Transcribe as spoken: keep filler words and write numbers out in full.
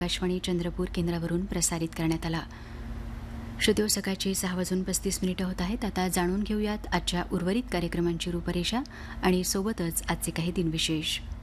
आकाशवाणी चंद्रपूर केंद्रावरून प्रसारित करण्यात आला. श्रोत्यो, सकाळची सहा वाजून पस्तीस मिनिटं होत आहेत. आता जाणून घेऊयात आजच्या उर्वरित कार्यक्रमांची रूपरेषा आणि सोबतच आजचे काही दिनविशेष.